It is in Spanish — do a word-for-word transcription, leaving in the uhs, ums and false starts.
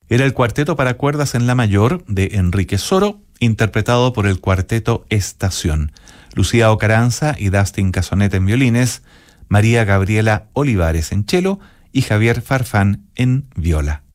Era el cuarteto para cuerdas en la mayor de Enrique Soro, interpretado por el cuarteto Estación. Lucía Ocaranza y Dustin Casoneta en violines, María Gabriela Olivares en cello y Javier Farfán en viola.